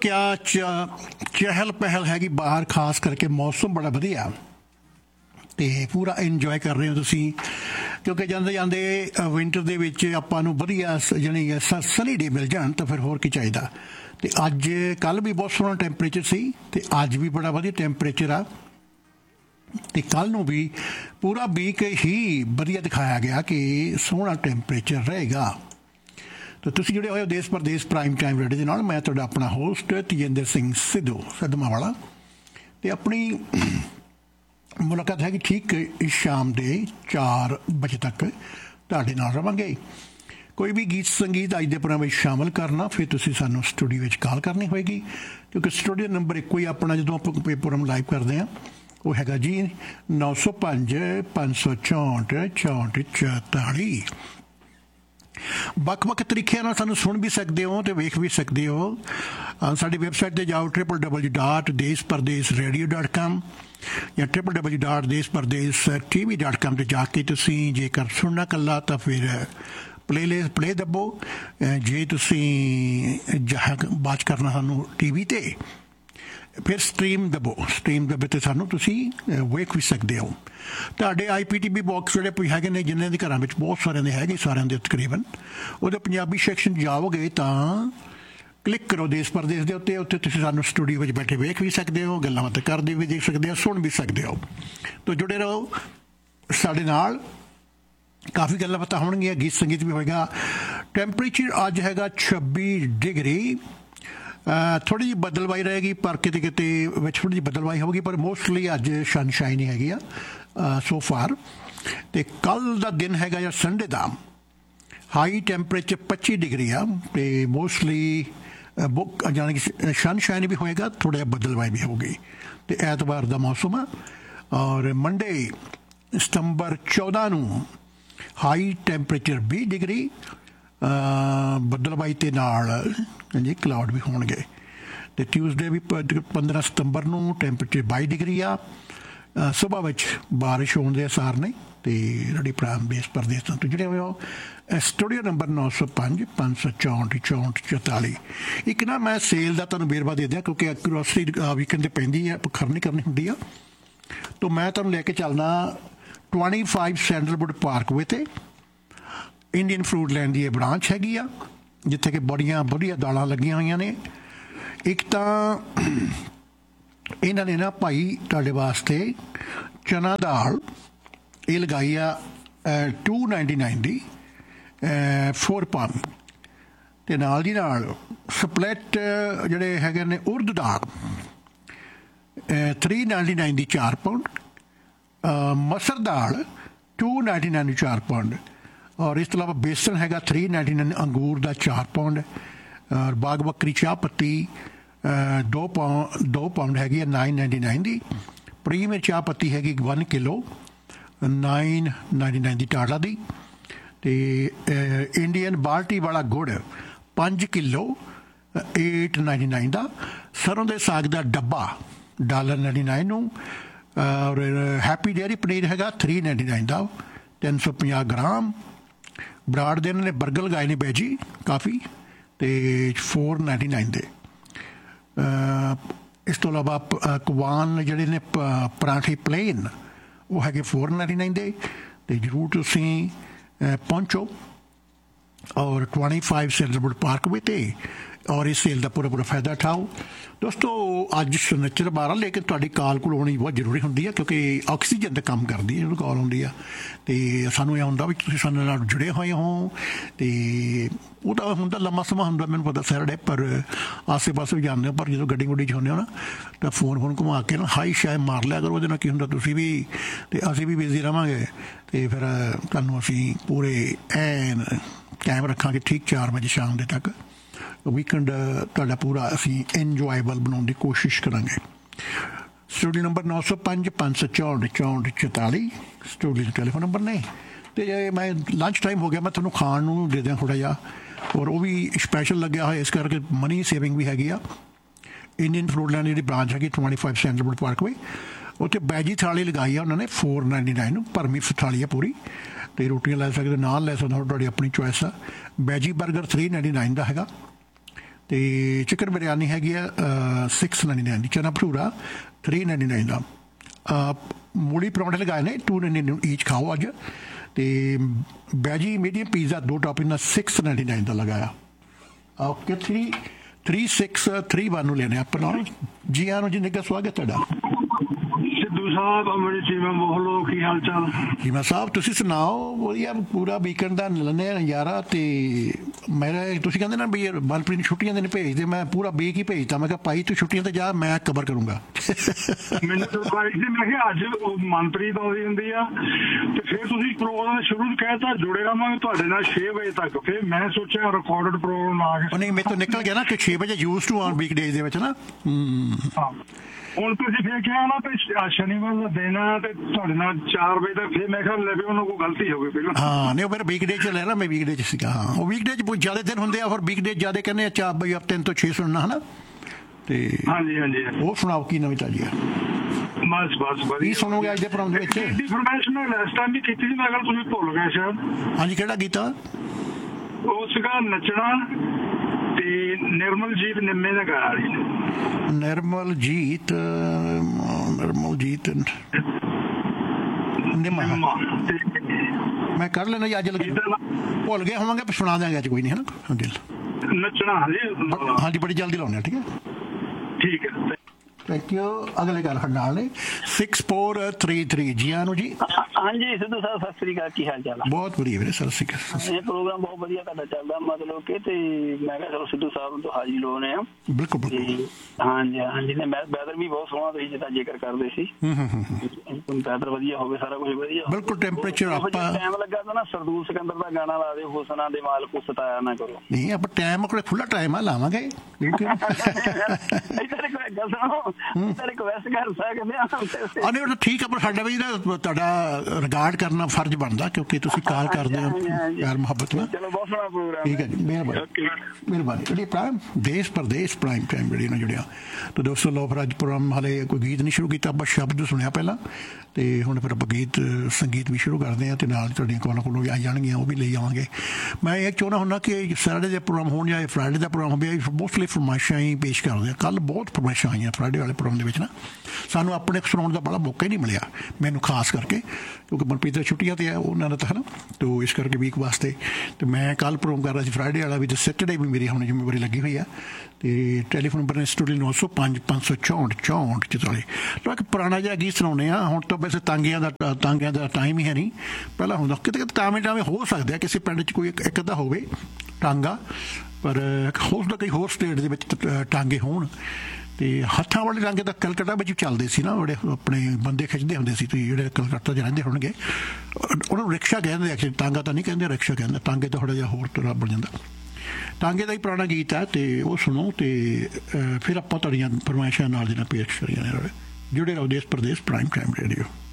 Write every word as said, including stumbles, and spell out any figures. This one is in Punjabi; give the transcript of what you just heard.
ਕਿਆ ਚ ਚਹਿਲ ਪਹਿਲ ਹੈਗੀ ਬਾਹਰ, ਖਾਸ ਕਰਕੇ ਮੌਸਮ ਬੜਾ ਵਧੀਆ ਅਤੇ ਪੂਰਾ ਇੰਜੋਏ ਕਰ ਰਹੇ ਹੋ ਤੁਸੀਂ, ਕਿਉਂਕਿ ਜਾਂਦੇ ਜਾਂਦੇ ਵਿੰਟਰ ਦੇ ਵਿੱਚ ਆਪਾਂ ਨੂੰ ਵਧੀਆ ਜਾਣੀ ਸ ਸਨੀ ਡੇ ਮਿਲ ਜਾਣ ਤਾਂ ਫਿਰ ਹੋਰ ਕੀ ਚਾਹੀਦਾ। ਅਤੇ ਅੱਜ ਕੱਲ੍ਹ ਵੀ ਬਹੁਤ ਸੋਹਣਾ ਟੈਂਪਰੇਚਰ ਸੀ ਅਤੇ ਅੱਜ ਵੀ ਬੜਾ ਵਧੀਆ ਟੈਂਪਰੇਚਰ ਆ, ਅਤੇ ਕੱਲ੍ਹ ਨੂੰ ਵੀ ਪੂਰਾ ਵੀਕ ਹੀ ਵਧੀਆ ਦਿਖਾਇਆ ਗਿਆ ਕਿ ਸੋਹਣਾ ਟੈਂਪਰੇਚਰ ਰਹੇਗਾ। ਤਾਂ ਤੁਸੀਂ ਜੁੜੇ ਹੋਏ ਹੋ ਦੇਸ਼ ਪ੍ਰਦੇਸ਼ ਪ੍ਰਾਈਮ ਟਾਈਮ ਰੇਡੀਓ ਦੇ ਨਾਲ। ਮੈਂ ਤੁਹਾਡਾ ਆਪਣਾ ਹੋਸਟ ਤੇਜਿੰਦਰ ਸਿੰਘ ਸਿੱਧੂ ਸਦਮਾ ਵਾਲਾ, ਅਤੇ ਆਪਣੀ ਮੁਲਾਕਾਤ ਹੈਗੀ ਠੀਕ ਸ਼ਾਮ ਦੇ ਚਾਰ ਵਜੇ ਤੱਕ ਤੁਹਾਡੇ ਨਾਲ ਰਵਾਂਗੇ। ਕੋਈ ਵੀ ਗੀਤ ਸੰਗੀਤ ਅੱਜ ਦੇ ਪ੍ਰੋਗਰਾਮ ਵਿੱਚ ਸ਼ਾਮਲ ਕਰਨਾ, ਫਿਰ ਤੁਸੀਂ ਸਾਨੂੰ ਸਟੂਡੀਓ ਵਿੱਚ ਕਾਲ ਕਰਨੀ ਹੋਏਗੀ, ਕਿਉਂਕਿ ਸਟੂਡੀਓ ਨੰਬਰ ਇੱਕੋ ਹੀ ਆਪਣਾ ਜਦੋਂ ਆਪਾਂ ਕੋਈ ਪ੍ਰੋਗਰਾਮ ਲਾਈਵ ਕਰਦੇ ਹਾਂ ਉਹ ਹੈਗਾ ਜੀ ਨੌ ਸੌ ਪੰਜ ਪੰਜ ਸੌ ਚੌਂਹਠ ਚੌਂਹਠ ਚੁਤਾਲੀ। ਵੱਖ ਵੱਖ ਤਰੀਕਿਆਂ ਨਾਲ ਸਾਨੂੰ ਸੁਣ ਵੀ ਸਕਦੇ ਹੋ ਅਤੇ ਵੇਖ ਵੀ ਸਕਦੇ ਹੋ। ਸਾਡੀ ਵੈਬਸਾਈਟ 'ਤੇ ਜਾਓ ਟ੍ਰਿਪਲ ਡਬਲਯੂ ਡਾਟ ਦੇਸ਼ ਪ੍ਰਦੇਸ਼ ਰੇਡੀਓ ਡਾਟ ਕਾਮ ਜਾਂ ਟ੍ਰਿਪਲ ਡਬਲਯੂ ਡਾਟ ਦੇਸ਼ Pradesh T V dot com 'ਤੇ ਜਾ ਕੇ ਤੁਸੀਂ ਜੇਕਰ ਸੁਣਨਾ ਇਕੱਲਾ ਤਾਂ ਫਿਰ ਪਲੇਲਿਸਟ ਪਲੇ ਦੱਬੋ। ਜੇ ਤੁਸੀਂ ਜਹਾ ਬਾਤ ਕਰਨਾ ਸਾਨੂੰ ਟੀ ਵੀ 'ਤੇ ਫਿਰ ਸਟਰੀਮ ਦੱਬੋ, ਸਟਰੀਮ ਦੱਬੇ 'ਤੇ ਸਾਨੂੰ ਤੁਸੀਂ ਵੇਖ ਵੀ ਸਕਦੇ ਹੋ। ਤੁਹਾਡੇ ਆਈ ਪੀ ਟੀ ਵੀ ਬਾਕਸ ਜਿਹੜੇ ਹੈਗੇ ਨੇ ਜਿਨ੍ਹਾਂ ਦੇ ਘਰਾਂ ਵਿੱਚ ਬਹੁਤ ਸਾਰਿਆਂ ਦੇ ਹੈਗੇ, ਸਾਰਿਆਂ ਦੇ ਤਕਰੀਬਨ, ਉਹਦੇ ਪੰਜਾਬੀ ਸੈਕਸ਼ਨ ਜਾਓਗੇ ਤਾਂ ਕਲਿੱਕ ਕਰੋ ਦੇਸ਼ ਪ੍ਰਦੇਸ਼ ਦੇ ਉੱਤੇ। ਉੱਥੇ ਤੁਸੀਂ ਸਾਨੂੰ ਸਟੂਡੀਓ ਵਿੱਚ ਬੈਠੇ ਵੇਖ ਵੀ ਸਕਦੇ ਹੋ, ਗੱਲਾਂ ਬਾਤਾਂ ਕਰਦੇ ਵੀ ਦੇਖ ਸਕਦੇ ਹੋ, ਸੁਣ ਵੀ ਸਕਦੇ ਹੋ। ਤਾਂ ਜੁੜੇ ਰਹੋ ਸਾਡੇ ਨਾਲ, ਕਾਫੀ ਗੱਲਾਂ ਬਾਤਾਂ ਹੋਣਗੀਆਂ, ਗੀਤ ਸੰਗੀਤ ਵੀ ਹੋਏਗਾ। ਟੈਂਪਰੇਚਰ ਅੱਜ ਹੈਗਾ ਛੱਬੀ ਡਿਗਰੀ। ਥੋੜ੍ਹੀ ਜਿਹੀ ਬਦਲਵਾਈ ਰਹੇਗੀ, ਪਰ ਕਿਤੇ ਕਿਤੇ ਵਿੱਚ ਥੋੜ੍ਹੀ ਜਿਹੀ ਬਦਲਵਾਈ ਹੋਵੇਗੀ, ਪਰ ਮੋਸਟਲੀ ਅੱਜ ਸਨਸ਼ਾਈਨ ਹੀ ਹੈਗੀ ਆ ਸੋ ਫਾਰ। ਅਤੇ ਕੱਲ੍ਹ ਦਾ ਦਿਨ ਹੈਗਾ ਜਾਂ ਸੰਡੇ ਦਾ, ਹਾਈ ਟੈਂਪਰੇਚਰ ਪੱਚੀ ਡਿਗਰੀ ਆ, ਅਤੇ ਮੋਸਟਲੀ ਬੁੱਕ ਜਾਣੀ ਕਿ ਸਨਸ਼ਾਈਨ ਵੀ ਹੋਏਗਾ, ਥੋੜ੍ਹਾ ਜਿਹਾ ਬਦਲਵਾਈ ਵੀ ਹੋਊਗੀ। ਅਤੇ ਐਤਵਾਰ ਦਾ ਮੌਸਮ ਆ। ਔਰ ਮੰਡੇ ਸਤੰਬਰ ਚੌਦ੍ਹਾਂ ਨੂੰ ਹਾਈ ਟੈਂਪਰੇਚਰ ਵੀਹ ਡਿਗਰੀ, ਬੱਦਲਬਾਈ ਦੇ ਨਾਲ ਜੀ ਕਲਾਉਡ ਵੀ ਹੋਣਗੇ। ਅਤੇ ਟਿਊਜ਼ਡੇ ਵੀ ਪੰਦਰਾਂ ਸਤੰਬਰ ਨੂੰ ਟੈਂਪਰੇਚਰ ਬਾਈ ਡਿਗਰੀ ਆ। ਸੁਬਾਹ ਵਿੱਚ ਬਾਰਿਸ਼ ਹੋਣ ਦੇ ਅਸਾਰ ਨੇ। ਅਤੇ ਰੇਡੀਓ ਪ੍ਰਾਈਮ ਦੇਸ਼ ਪ੍ਰਦੇਸ਼ ਤੋਂ ਜਿਹੜੇ ਹੋਏ ਹੋ ਸਟੂਡੀਓ ਨੰਬਰ ਨੌ ਸੌ ਪੰਜ ਪੰਜ ਸੌ ਚੌਂਹਠ ਚੌਂਹਠ ਚੁਤਾਲੀ। ਇੱਕ ਨਾ ਮੈਂ ਸੇਲ ਦਾ ਤੁਹਾਨੂੰ ਵੇਰਵਾ ਦੇ ਦਿਆਂ, ਕਿਉਂਕਿ ਗਰੋਸਰੀ ਵੀਕਐਂਡ 'ਤੇ ਪੈਂਦੀ ਹੈ, ਖਰਨੀ ਕਰਨੀ ਹੁੰਦੀ ਆ। ਤਾਂ ਮੈਂ ਤੁਹਾਨੂੰ ਲੈ ਕੇ ਚੱਲਦਾ ਟਵੈਂਟੀ ਫਾਈਵ ਸੈਂਡਲਵੁੱਡ ਪਾਰਕਵੇ 'ਤੇ। ਇੰਡੀਅਨ ਫਰੂਟ ਲੈਂਡ ਦੀ ਇਹ ਬ੍ਰਾਂਚ ਹੈਗੀ ਆ, ਜਿੱਥੇ ਕਿ ਬੜੀਆਂ ਵਧੀਆ ਦਾਲਾਂ ਲੱਗੀਆਂ ਹੋਈਆਂ ਨੇ। ਇੱਕ ਤਾਂ ਇਹਨਾਂ ਨੇ ਨਾ ਭਾਈ ਤੁਹਾਡੇ ਵਾਸਤੇ ਚਨਾ ਦਾਲ ਇਹ ਲਗਾਈ ਆ to ninety nine the four ਪਨ, ਅਤੇ ਨਾਲ ਦੀ ਨਾਲ ਸਪਲੈਟ ਜਿਹੜੇ ਹੈਗੇ ਨੇ ਉਰਦ ਦਾਲ ਥਰੀ ਨਾਈਨਟੀ ਨਾਈਨ ਦੀ ਚਾਰ pound, ਮਸਰ dal to ninety nine ਦੀ ਚਾਰ ਪਾਊਂਡ, ਔਰ ਇਸ ਤੋਂ ਇਲਾਵਾ ਬੇਸਨ ਹੈਗਾ ਥਰੀ ਨਾਈਨਟੀ ਨਾਈਨ, ਅੰਗੂਰ ਦਾ ਚਾਰ ਪਾਊਂਡ, ਔਰ ਬਾਗ ਬੱਕਰੀ ਚਾਹ ਪੱਤੀ ਦੋ ਪਾਉ ਦੋ ਪਾਊਂਡ ਹੈਗੀ ਹੈ ਨਾਈਨ ਨਾਈਨਟੀ ਨਾਈਨ ਦੀ। ਪ੍ਰੀਮੀਅਰ ਚਾਹ ਪੱਤੀ ਹੈਗੀ one kilo nine ninety nine ਦੀ ਟਾਟਾ ਦੀ। ਅਤੇ ਇੰਡੀਅਨ ਬਾਲਟੀ ਵਾਲਾ ਗੁੜ ਪੰਜ ਕਿਲੋ ਏਟ ਨਾਈਨਟੀ ਨਾਈਨ ਦਾ। ਸਰੋਂ ਦੇ ਸਾਗ ਦਾ ਡੱਬਾ ਡਾਲਰ ਨਾਈਨਟੀ ਨਾਈਨ ਨੂੰ। ਔਰ ਹੈਪੀ ਡੇਅਰੀ ਪਨੀਰ ਹੈਗਾ ਥਰੀ ਨਾਈਨਟੀ ਨਾਈਨ ਦਾ, ਤਿੰਨ ਸੌ ਪੰਜਾਹ ਗ੍ਰਾਮ। ਬਰਾੜ ਦੇ ਇਹਨਾਂ ਨੇ ਬਰਗਰ ਲਗਾਏ ਨੇ ਵੈਜੀ ਕਾਫੀ, ਅਤੇ ਫੋਰ ਨਾਈਨਟੀ ਨਾਈਨ ਦੇ। ਇਸ ਤੋਂ ਇਲਾਵਾ ਕਵਾਨ ਜਿਹੜੇ ਨੇ ਪਰਾਂਠੇ ਪਲੇਨ ਉਹ ਹੈਗੇ ਫੋਰ ਨਾਈਨਟੀ ਨਾਈਨ ਦੇ। ਅਤੇ ਜ਼ਰੂਰ ਤੁਸੀਂ ਪਹੁੰਚੋ ਔਰ ਟਵੈਂਟੀ ਫਾਈਵ ਸੈਂਡਲਵੁੱਡ ਪਾਰਕਵੇ 'ਤੇ, ਔਰ ਇਸ ਸੇਲ ਦਾ ਪੂਰਾ ਪੂਰਾ ਫਾਇਦਾ ਉਠਾਓ। ਦੋਸਤੋ ਅੱਜ ਸ਼ਨੀਚਰ ਬਾਰਾਂ, ਲੇਕਿਨ ਤੁਹਾਡੀ ਕਾਲ ਕੋਲ ਆਉਣੀ ਬਹੁਤ ਜ਼ਰੂਰੀ ਹੁੰਦੀ ਹੈ, ਕਿਉਂਕਿ ਆਕਸੀਜਨ ਦਾ ਕੰਮ ਕਰਦੀ ਹੈ ਜਦੋਂ ਕਾਲ ਆਉਂਦੀ ਆ। ਅਤੇ ਸਾਨੂੰ ਇਹ ਹੁੰਦਾ ਵੀ ਤੁਸੀਂ ਸਾਡੇ ਨਾਲ ਜੁੜੇ ਹੋਏ ਹੋ। ਅਤੇ ਉਹ ਤਾਂ ਹੁੰਦਾ ਲੰਮਾ ਸਮਾਂ ਹੁੰਦਾ, ਮੈਨੂੰ ਪਤਾ ਸੈਟਰਡੇ, ਪਰ ਆਸੇ ਪਾਸੇ ਵੀ ਜਾਂਦੇ ਹੋ, ਪਰ ਜਦੋਂ ਗੱਡੀ ਗੁੱਡੀ 'ਚ ਹੁੰਦੇ ਹੋ ਨਾ ਤਾਂ ਫੋਨ ਫੋਨ ਘੁਮਾ ਕੇ ਨਾ ਹਾਈ ਸ਼ਾਇ ਮਾਰ ਲਿਆ ਕਰੋ। ਉਹਦੇ ਨਾਲ ਕੀ ਹੁੰਦਾ, ਤੁਸੀਂ ਵੀ ਅਤੇ ਅਸੀਂ ਵੀ ਬਿਜ਼ੀ ਰਹਾਂਗੇ, ਅਤੇ ਫਿਰ ਤੁਹਾਨੂੰ ਅਸੀਂ ਪੂਰੇ ਐਨ ਕਾਇਮ ਰੱਖਾਂਗੇ ਠੀਕ ਚਾਰ ਵਜੇ ਸ਼ਾਮ ਦੇ ਤੱਕ। ਵੀਕਐਂਡ ਤੁਹਾਡਾ ਪੂਰਾ ਅਸੀਂ ਇੰਜੋਏਬਲ ਬਣਾਉਣ ਦੀ ਕੋਸ਼ਿਸ਼ ਕਰਾਂਗੇ। ਸਟੂਡੀਓ ਨੰਬਰ ਨੌ ਸੌ ਪੰਜ ਪੰਜ ਸੌ ਚੌਂਹਠ ਚੌਂਹਠ ਚੁਤਾਲੀ ਸਟੂਡੀਓ ਦਾ ਟੈਲੀਫੋਨ ਨੰਬਰ ਨੇ। ਅਤੇ ਜੇ ਮੈਂ ਲੰਚ ਟਾਈਮ ਹੋ ਗਿਆ, ਮੈਂ ਤੁਹਾਨੂੰ ਖਾਣ ਨੂੰ ਦੇ ਦਿਆਂ ਥੋੜ੍ਹਾ ਜਿਹਾ, ਔਰ ਉਹ ਵੀ ਸਪੈਸ਼ਲ ਲੱਗਿਆ ਹੋਇਆ, ਇਸ ਕਰਕੇ ਮਨੀ ਸੇਵਿੰਗ ਵੀ ਹੈਗੀ ਆ। ਇੰਡੀਅਨ ਫਰੂਟ ਲੈਂਡ ਜਿਹੜੀ ਬ੍ਰਾਂਚ ਹੈਗੀ ਟਵੈਂਟੀ ਫਾਈਵ ਸੈਂਡਲਵੁੱਡ ਪਾਰਕਵੇ, ਉੱਥੇ ਵੈਜੀ ਥਾਲੀ ਲਗਾਈ ਆ ਉਹਨਾਂ ਨੇ ਫੋਰ ਨਾਈਨਟੀ ਨਾਈਨ ਨੂੰ। ਭਰਵੀਂ ਥਾਲੀ ਆ ਪੂਰੀ, ਅਤੇ ਰੋਟੀਆਂ ਲੈ ਸਕਦੇ, ਨਾਲ ਲੈ ਸਕਦੇ, ਤੁਹਾਡੀ ਆਪਣੀ ਚੋਇਸ ਆ। Veggie burger three ninety nine ਦਾ ਹੈਗਾ। ਤੇ ਚਿਕਨ ਬਿਰਿਆਨੀ ਹੈਗੀ ਆ ਸਿਕਸ ਨਾਈਨਟੀ ਨਾਈਨ ਦੀ, ਚਨਾ ਭਟੂਰਾ ਥ੍ਰੀ ਨਾਈਨਟੀ ਨਾਈਨ ਦਾ, ਮੂਲੀ ਪਰੌਂਠੇ ਲਗਾਏ ਨੇ ਟੂ ਨਾਈਨਟੀ ਨਾਈਨ ਈਚ ਖਾਓ ਅੱਜ, ਤੇ ਵੈਜੀ ਮੀਡੀਅਮ ਪੀਜ਼ਾ ਦੋ ਟੌਪਿੰਗ ਨਾਲ ਸਿਕਸ ਨਾਈਨਟੀ ਨਾਈਨ ਦਾ ਲਗਾਇਆ। Okay three three six three one ਨੂੰ ਲੈਣੇ ਆਪਾਂ ਨਾਲ। ਜੀ ਆਇਆਂ ਨੂੰ ਜੀ, ਨਿੱਘਾ ਸਵਾਗਤ ਤੁਹਾਡਾ। ਸਿੱਧੂ ਸਾਹਿਬ ਅਮਰੀ ਚੀਮਾ ਬੋਲੋ, ਕੀ ਹਾਲ ਚਾਲ? ਚੀਮਾ ਸਾਹਿਬ ਤੁਸੀਂ ਸੁਣਾਓ? ਵਧੀਆ, ਪੂਰਾ ਵੀਕਐਂਡ ਦਾ ਲੈਂਦੇ ਆ ਨਜ਼ਾਰਾ। ਤੇ ਮੇਰਾ ਤੁਸੀਂ ਕਹਿੰਦੇ ਨਾ ਵੀ ਮਨਪ੍ਰੀਤ ਨੂੰ ਛੁੱਟੀਆਂ ਦੇ ਨਹੀਂ ਭੇਜਦੇ, ਮੈਂ ਪੂਰਾ ਵੀਕ ਹੀ ਭੇਜਤਾ। ਮੈਂ ਕਿਹਾ ਭਾਈ ਤੂੰ ਛੁੱਟੀਆਂ ਤੇ ਜਾ, ਮੈਂ ਕਵਰ ਕਰੂੰਗਾ। ਮੈਨੂੰ ਸਰਪ੍ਰਾਈਜ਼ ਸੀ, ਮੈਂ ਕਿਹਾ ਅੱਜ ਮਨਪ੍ਰੀਤ ਆਉਂਦੀ ਹੁੰਦੀ ਆ ਤੇ ਫਿਰ ਤੁਸੀਂ ਪ੍ਰੋਗਰਾਮ ਸ਼ੁਰੂ ਕਹਿਤਾ ਜੁੜੇ ਰਹਾਂਗੇ ਤੁਹਾਡੇ ਨਾਲ ਛੇ ਵਜੇ ਤੱਕ। ਫਿਰ ਮੈਂ ਸੋਚਿਆ ਰਿਕਾਰਡਡ ਪ੍ਰੋਗਰਾਮ ਆ ਗਿਆ। ਨਹੀਂ, ਮੇਰੇ ਤੋਂ ਨਿਕਲ ਗਿਆ ਨਾ ਕਿ ਛੇ ਵਜੇ use to on week days ਦੇ ਵਿੱਚ ਨਾ। ਹਾਂ, ਹੁਣ ਤੁਸੀਂ ਫਿਰ ਕਿਹਾ ਨਾ ਤੇ ਸ਼ਨੀਵਾਰ ਦਾ ਦਿਨ ਆ ਤੇ ਤੁਹਾਡੇ ਨਾਲ ਚਾਰ ਵਜੇ ਤੱਕ, ਫਿਰ ਮੈਂ ਕਿਹਾ ਲੈ ਵੀ ਉਹਨਾਂ ਕੋਈ ਗਲਤੀ ਹੋ ਗਈ ਪਹਿਲਾਂ। ਹਾਂ ਨਹੀਂ, ਉਹ ਮੇਰਾ ਵੀਕ ਡੇ ਚ ਲੈ ਨਾ, ਮੈਂ ਵੀਕ ਡੇ ਚ ਸੀਗਾ। ਹਾਂ, ਉਹ ਵੀਕ ਡੇ ਚ ਬਹੁਤ ਜ਼ਿਆਦਾ ਦਿਨ ਹੁੰਦੇ ਆ, ਫਿਰ ਵੀਕ ਡੇ ਜ਼ਿਆਦਾ ਕਹਿੰਦੇ ਆ ਚਾਰ ਬਈ ਤਿੰਨ ਤੋਂ ਛੇ ਸੁਣਨਾ ਹਨਾ। ਤੇ ਹਾਂਜੀ ਹਾਂਜੀ, ਉਹ ਸੁਣਾਓ ਕੀ ਨਵੀਂ ਤਾਜੀ ਆ? ਬਸ ਬਸ ਵਧੀਆ। ਕੀ ਸੁਣੋਗੇ ਅੱਜ ਦੇ ਪ੍ਰੋਗਰਾਮ ਦੇ ਵਿੱਚ? ਇਨਫੋਰਮੇਸ਼ਨ ਮੈਂ ਲਾਸਟ ਟਾਈਮ ਵੀ ਕੀਤੀ ਸੀ, ਮੈਂ ਕਿਹਾ ਤੁਸੀਂ ਭੁੱਲ ਗਏ ਸ਼ਾਇਦ। ਹਾਂਜੀ, ਕਿਹੜਾ ਕੀਤਾ? ਉਹ ਸੀਗਾ ਨੱਚਣਾ ਤੇ ਨਿਰਮਲਜੀਤ ਨਿੰਮੇ ਦਾ ਗਾਇਆ ਸੀ। ਨਿਰਮਲਜੀਤ ਨਿਰਮਲਜੀਤ ਨਿੰਮਾ, ਮੈਂ ਕਰ ਲੈਣਾ ਜੀ ਅੱਜ। ਭੁੱਲ ਗਏ ਹੋਵਾਂਗੇ, ਸੁਣਾ ਦਿਆਂਗੇ ਅੱਜ, ਕੋਈ ਨਹੀਂ ਹੈ ਨਾ। ਹਾਂਜੀ, ਨੱਚਣਾ ਹਾਂਜੀ ਹਾਂਜੀ, ਬੜੀ ਜਲਦੀ ਲਾਉਂਦੇ ਆ। ਠੀਕ ਹੈ, ਠੀਕ ਹੈ, ਥੈਂਕ ਯੂ। ਅਗਲੇ ਗੱਲ ਨਾਲ ਨੇ ਸਿਕਸ ਫੋਰ ਥ੍ਰੀ ਥ੍ਰੀ। ਜੀ ਆਇਆਂ ਨੂੰ ਜੀ। ਹਾਂਜੀ ਸਿੱਧੂ ਸਾਹਿਬ, ਸਤਿ ਸ੍ਰੀ ਅਕਾਲ, ਕੀ ਹਾਲ ਚਾਲ ਆ? ਬਹੁਤ ਵਧੀਆ ਵੀਰੇ, ਸਤਿ ਸ੍ਰੀ ਅਕਾਲ। ਇਹ ਪ੍ਰੋਗਰਾਮ ਬਹੁਤ ਵਧੀਆ ਤੁਹਾਡਾ ਚੱਲਦਾ, ਮਤਲਬ ਕਿ ਤੇ ਮੈਂ ਕਿਹਾ ਚਲੋ ਸਿੱਧੂ ਸਾਹਿਬ ਤੋਂ ਹਾਜ਼ਰੀ ਲਾਉਣੇ ਆ। ਬਿਲਕੁਲ ਬਿਲਕੁਲ। ਹਾਂਜੀ ਹਾਂਜੀ, ਨੇ ਵੈਦਰ ਵੀ ਬਹੁਤ ਸੋਹਣਾ ਤੁਸੀਂ ਜਿੱਦਾਂ ਜ਼ਿਕਰ ਕਰਦੇ ਸੀ। ਵੈਦਰ ਵਧੀਆ ਹੋਵੇ, ਸਾਰਾ ਕੁਝ ਵਧੀਆ ਬਿਲਕੁਲ। ਟੈਂਪਰੇਚਰ ਆਪਾਂ ਟਾਈਮ ਲੱਗਾ ਤਾਂ ਨਾ ਸਰਦੂਲ ਸਿਕੰਦਰ ਦਾ ਗਾਣਾ ਲਾ ਦਿਓ, ਹੁਸਨਾ ਦੇ ਮਾਲ ਕੋ ਸਤਾਇਆ ਨਾ ਕਰੋ। ਨਹੀਂ, ਆਪਾਂ ਟਾਈਮ ਕੋਲ ਖੁੱਲਾ ਟਾਈਮ ਆ, ਲਾਵਾਂਗੇ। ਗੱਲ ਸੁਣੋ, ਰਿਕਵੈਸਟ ਕਰ ਸਕਦੇ ਆ। ਨਹੀਂ, ਉਹ ਠੀਕ ਆ, ਪਰ ਸਾਡਾ ਵੀ ਨਾ ਤੁਹਾਡਾ ਰਿਗਾਰਡ ਕਰਨਾ ਫਰਜ਼ ਬਣਦਾ, ਕਿਉਂਕਿ ਤੁਸੀਂ ਕਾਲ ਕਰਦੇ ਹੋ ਪਿਆਰ ਮੁਹੱਬਤ ਨਾਲ। ਚਲੋ, ਬਹੁਤ ਸੋਹਣਾ ਪ੍ਰੋਗਰਾਮ। ਠੀਕ ਹੈ ਜੀ, ਮਿਹਰਬਾਨੀ ਮਿਹਰਬਾਨੀ। ਜਿਹੜੀ ਪ੍ਰਾਈਮ ਦੇਸ਼ ਪ੍ਰਦੇਸ਼ ਪ੍ਰਾਈਮ ਟਾਈਮ ਜਿਹੜੀ ਨਾਲ ਜੁੜਿਆ। ਤਾਂ ਦੋਸਤੋ ਲੋ ਫਿਰ ਅੱਜ ਪ੍ਰੋਗਰਾਮ ਹਾਲੇ ਕੋਈ ਗੀਤ ਨਹੀਂ ਸ਼ੁਰੂ ਕੀਤਾ, ਆਪਾਂ ਸ਼ਬਦ ਸੁਣਿਆ ਪਹਿਲਾਂ, ਤੇ ਹੁਣ ਫਿਰ ਆਪਾਂ ਗੀਤ ਸੰਗੀਤ ਵੀ ਸ਼ੁਰੂ ਕਰਦੇ ਹਾਂ, ਤੇ ਨਾਲ ਤੁਹਾਡੀਆਂ ਕਾਲਾਂ ਕੋਲੋਂ ਵੀ ਆ ਜਾਣਗੀਆਂ, ਉਹ ਵੀ ਲਈ ਆਵਾਂਗੇ। ਮੈਂ ਇਹ ਚਾਹੁੰਦਾ ਹੁੰਦਾ ਕਿ ਸੈਟਰਡੇ ਦੇ ਪ੍ਰੋਗਰਾਮ ਹੋਣ ਜਾਂ ਫਰਾਈਡੇ ਦਾ ਪ੍ਰੋਗਰਾਮ ਹੋਵੇ, ਮੋਸਟਲੀ ਫਰਮਾਇਸ਼ਾਂ ਹੀ ਪੇਸ਼ ਕਰਦੇ ਹਾਂ। ਕੱਲ੍ਹ ਬਹੁਤ ਫਰਮਾਇਸ਼ਾਂ ਆਈਆਂ ਫਰਾਈਡੇ ਵਾਲੇ ਪ੍ਰੋਗਰਾਮ ਦੇ ਵਿੱਚ ਨਾ, ਸਾਨੂੰ ਆਪਣੇ ਸੁਣਾਉਣ ਦਾ ਬੜਾ ਮੌਕਾ ਹੀ ਨਹੀਂ ਮਿਲਿਆ, ਮੈਨੂੰ ਖਾਸ ਕਰਕੇ, ਕਿਉਂਕਿ ਮਨਪ੍ਰੀਤ ਦੀ ਛੁੱਟੀਆਂ ਤੇ ਆ ਉਹਨਾਂ ਦਾ ਤਾਂ ਹੈ ਨਾ, ਤੋ ਇਸ ਕਰਕੇ ਵੀਕ ਵਾਸਤੇ। ਤੇ ਮੈਂ ਕੱਲ੍ਹ ਪ੍ਰੋਗਰਾਮ ਕਰ ਰਿਹਾ ਸੀ ਫਰਾਈਡੇ ਵਾਲਾ ਵੀ, ਤੇ ਸੈਟਰਡੇ ਵੀ ਮੇਰੀ ਹੁਣ ਜ਼ਿੰਮੇਵਾਰੀ ਲੱਗੀ ਹੋਈ ਆ। ਤੇ ਟੈਲੀਫੋਨ ਨੰਬਰ ਸਟੂਡੀਓ ਨੌ ਸੌ ਪੰਜ ਪੰਜ ਸੌ ਚੌਂਹਠ ਚੌਂਹਠ ਚੁਤਾਲੀ। ਲੋ ਇੱਕ ਪੁਰਾਣਾ ਜਿਹਾ ਗੀਤ ਸੁਣਾਉਂਦੇ ਆ ਹੁਣ। ਤਾਂ ਵੈਸੇ ਤਾਂਗਿਆਂ ਦਾ ਤਾਂਗਿਆਂ ਦਾ ਟਾਈਮ ਹੀ ਹੈ ਨਹੀਂ, ਪਹਿਲਾਂ ਹੁੰਦਾ ਕਿਤੇ ਕਿਤੇ ਟਾਵੇਂ ਟਾਵੇਂ ਹੋ ਸਕਦੇ ਆ, ਕਿਸੇ ਪਿੰਡ 'ਚ ਕੋਈ ਇੱਕ ਅੱਧਾ ਹੋਵੇ ਟਾਂਗਾ, ਪਰ ਹੋ ਸਕਦਾ ਕਈ ਹੋਰ ਸਟੇਟ ਦੇ ਵਿੱਚ ਟਾਂਗੇ ਹੋਣ। ਤੇ ਹੱਥਾਂ ਵਾਲੇ ਟਾਂਗੇ ਤਾਂ ਕਲਕੱਤਾ ਵਿੱਚ ਚੱਲਦੇ ਸੀ ਨਾ, ਜਿਹੜੇ ਆਪਣੇ ਬੰਦੇ ਖਿੱਚਦੇ ਹੁੰਦੇ ਸੀ। ਤੁਸੀਂ ਜਿਹੜੇ ਕਲਕੱਤਾ 'ਚ ਰਹਿੰਦੇ ਹੋਣਗੇ, ਉਹਨਾਂ ਨੂੰ ਰਿਕਸ਼ਾ ਕਹਿੰਦੇ, ਐਕਚੁਅਲੀ ਟਾਂਗਾ ਤਾਂ ਨਹੀਂ ਕਹਿੰਦੇ, ਰਿਕਸ਼ਾ ਕਹਿੰਦੇ। ਟਾਂਗੇ ਤਾਂ ਥੋੜ੍ਹਾ ਜਿਹਾ ਹੋਰ ਤਰ੍ਹਾਂ ਬਣ ਜਾਂਦਾ। ਟਾਂਗੇ ਦਾ ਹੀ ਪੁਰਾਣਾ ਗੀਤ ਹੈ, ਤੇ ਉਹ ਸੁਣੋ, ਤੇ ਫਿਰ ਆਪਾਂ ਤੁਹਾਡੀਆਂ ਫਰਮਾਇਸ਼ਾਂ ਨਾਲ ਜਿਹਨਾਂ ਪੇਸ਼ ਕਰੀਆਂ ਨੇ। ਜੁੜੇ ਰਹੋ ਦੇਸ਼ ਪ੍ਰਦੇਸ਼ ਪ੍ਰਾਈਮ ਟਾਈਮ ਰੇਡੀਓ।